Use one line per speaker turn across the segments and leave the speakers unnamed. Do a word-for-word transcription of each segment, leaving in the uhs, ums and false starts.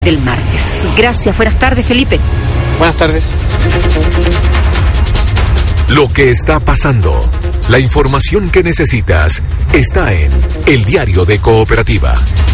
del martes. Gracias, buenas tardes, Felipe.
Buenas tardes.
Lo que está pasando, la información que necesitas, está en El Diario de Cooperativa.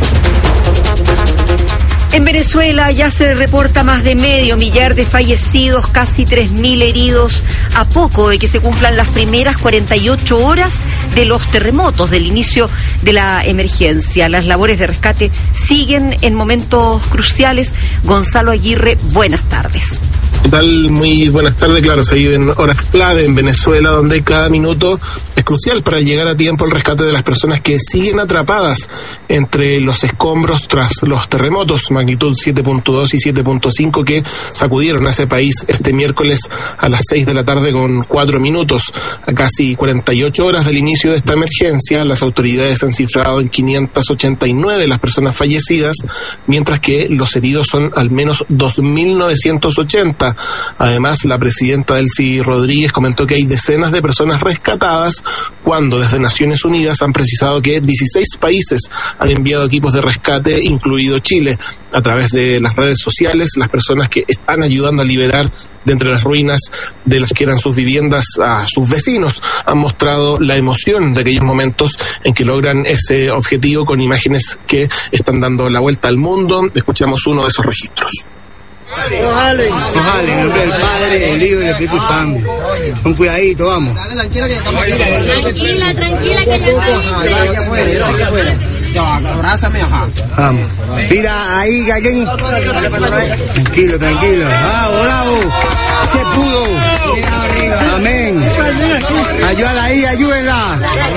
En Venezuela ya se reporta más de medio millar de fallecidos, casi tres mil heridos, a poco de que se cumplan las primeras cuarenta y ocho horas de los terremotos, del inicio de la emergencia. Las labores de rescate siguen en momentos cruciales. Gonzalo Aguirre, buenas tardes.
¿Qué tal? Muy buenas tardes. Claro, se viven horas clave en Venezuela, donde cada minuto es crucial para llegar a tiempo al rescate de las personas que siguen atrapadas entre los escombros tras los terremotos magnitud siete punto dos y siete punto cinco que sacudieron a ese país este miércoles a las seis de la tarde con cuatro minutos. A casi cuarenta y ocho horas del inicio de esta emergencia, las autoridades han cifrado en quinientas ochenta y nueve las personas fallecidas, mientras que los heridos son al menos dos mil novecientos ochenta. Además, la presidenta Delcy Rodríguez comentó que hay decenas de personas rescatadas, cuando desde Naciones Unidas han precisado que dieciséis países han enviado equipos de rescate, incluido Chile. A través de las redes sociales, las personas que están ayudando a liberar de entre las ruinas de las que eran sus viviendas a sus vecinos han mostrado la emoción de aquellos momentos en que logran ese objetivo, con imágenes que están dando la vuelta al mundo. Escuchamos uno de esos registros.
Ojale, ojale, en nombre del Padre, del Hijo y del Espíritu Santo. Con cuidadito, vamos. Tranquila,
tranquila, tranquila, que ya está.
Abrázame, ajá. Vamos. Mira, ahí, alguien. Tranquilo, tranquilo. Bravo, bravo. Se pudo. Amén. Ayúdala ahí, ayúdenla.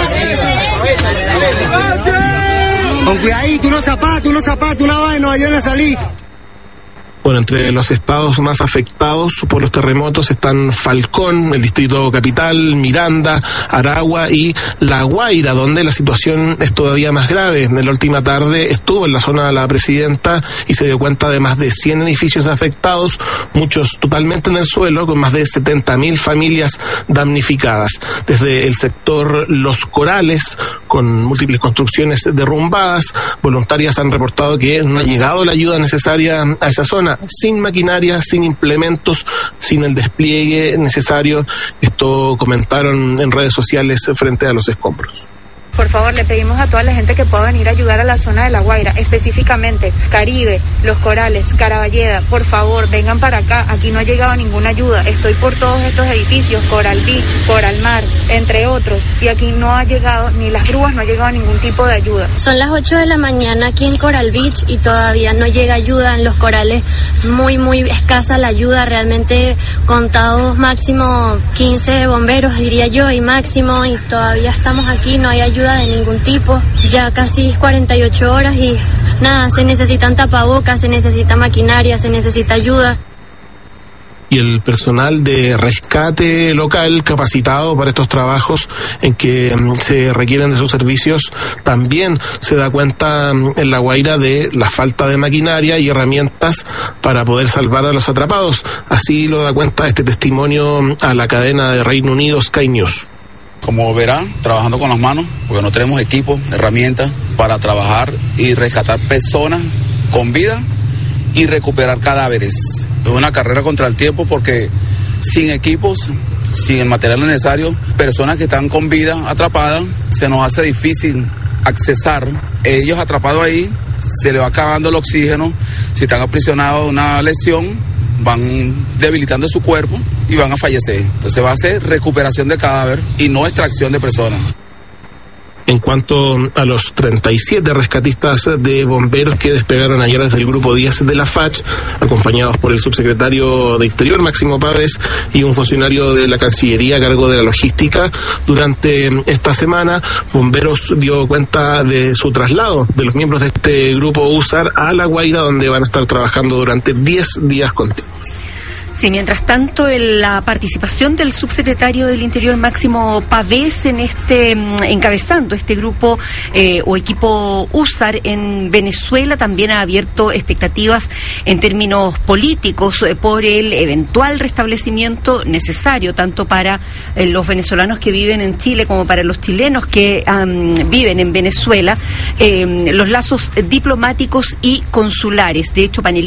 Con cuidadito, unos zapatos, unos zapatos, una vaina, ayuden a salir.
Bueno, entre los estados más afectados por los terremotos están Falcón, el Distrito Capital, Miranda, Aragua y La Guaira, donde la situación es todavía más grave. En la última tarde estuvo en la zona la presidenta y se dio cuenta de más de cien edificios afectados, muchos totalmente en el suelo, con más de setenta mil familias damnificadas. Desde el sector Los Corales, con múltiples construcciones derrumbadas, voluntarias han reportado que no ha llegado la ayuda necesaria a esa zona, sin maquinaria, sin implementos, sin el despliegue necesario. Esto comentaron en redes sociales frente a los escombros.
Por favor, le pedimos a toda la gente que pueda venir a ayudar a la zona de La Guaira, específicamente Caribe, Los Corales, Caraballeda. Por favor, vengan para acá. Aquí no ha llegado ninguna ayuda. Estoy por todos estos edificios, Coral Beach, Coral Mar, entre otros. Y aquí no ha llegado, ni las grúas, no ha llegado ningún tipo de ayuda.
Son las ocho de la mañana aquí en Coral Beach y todavía no llega ayuda. En Los Corales muy, muy escasa la ayuda. Realmente contados máximo quince bomberos, diría yo, y máximo. Y todavía estamos aquí, no hay ayuda de ningún tipo, ya casi cuarenta y ocho horas y nada, se necesitan tapabocas, se necesita maquinaria, se necesita ayuda.
Y el personal de rescate local capacitado para estos trabajos en que um, se requieren de sus servicios también se da cuenta um, en La Guaira de la falta de maquinaria y herramientas para poder salvar a los atrapados. Así lo da cuenta este testimonio um, a la cadena de Reino Unido Sky News.
Como verán, trabajando con las manos, porque no tenemos equipos, herramientas para trabajar y rescatar personas con vida y recuperar cadáveres. Es una carrera contra el tiempo porque sin equipos, sin el material necesario, personas que están con vida atrapadas, se nos hace difícil accesar. Ellos atrapados ahí, se les va acabando el oxígeno, si están aprisionados de una lesión, van debilitando su cuerpo y van a fallecer. Entonces va a ser recuperación de cadáver y no extracción de personas.
En cuanto a los treinta y siete rescatistas de bomberos que despegaron ayer desde el grupo diez de la F A C, acompañados por el subsecretario de Interior, Máximo Pávez, y un funcionario de la Cancillería a cargo de la logística, durante esta semana, Bomberos dio cuenta de su traslado de los miembros de este grupo USAR a La Guaira, donde van a estar trabajando durante diez días continuos.
Sí, mientras tanto, el, la participación del subsecretario del Interior, Máximo Pavés, en este, encabezando este grupo eh, o equipo USAR en Venezuela, también ha abierto expectativas en términos políticos eh, por el eventual restablecimiento necesario, tanto para eh, los venezolanos que viven en Chile como para los chilenos que um, viven en Venezuela, eh, los lazos diplomáticos y consulares. De hecho, panelistas